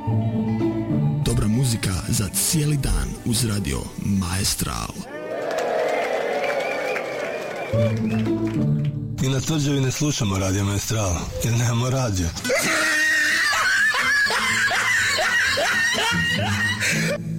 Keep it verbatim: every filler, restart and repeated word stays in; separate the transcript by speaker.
Speaker 1: Dobra muzika za cijeli dan uz Radio Maestral.
Speaker 2: I na Tvrđavi ne slušamo Radio Maestral, jer nemamo radio.